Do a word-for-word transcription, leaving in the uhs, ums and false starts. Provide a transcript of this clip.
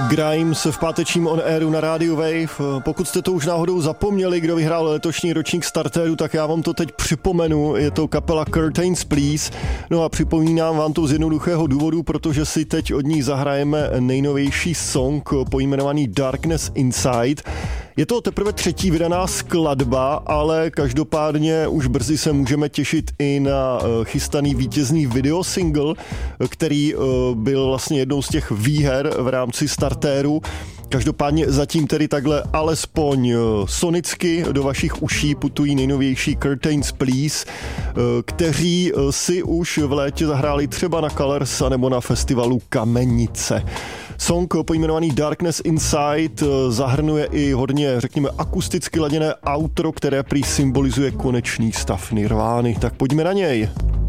Grimes v pátečním on airu na Radio Wave. Pokud jste to už náhodou zapomněli, kdo vyhrál letošní ročník Starteru, tak já vám to teď připomenu. Je to kapela Curtains Please. No a připomínám vám to z jednoduchého důvodu, protože si teď od nich zahrajeme nejnovější song pojmenovaný Darkness Inside. Je to teprve třetí vydaná skladba, ale každopádně už brzy se můžeme těšit i na chystaný vítězný videosingle, který byl vlastně jednou z těch výher v rámci Startéru. Každopádně zatím tedy takhle alespoň sonicky do vašich uší putují nejnovější Curtains Please, kteří si už v létě zahráli třeba na Colors nebo na festivalu Kamenice. Song pojmenovaný Darkness Inside zahrnuje i hodně, řekněme, akusticky laděné outro, které prý symbolizuje konečný stav Nirvány. Tak pojďme na něj.